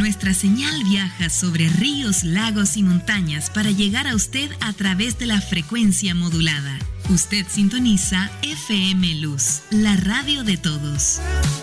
Nuestra señal viaja sobre ríos, lagos y montañas para llegar a usted a través de la frecuencia modulada. Usted sintoniza FM Luz, la radio de todos.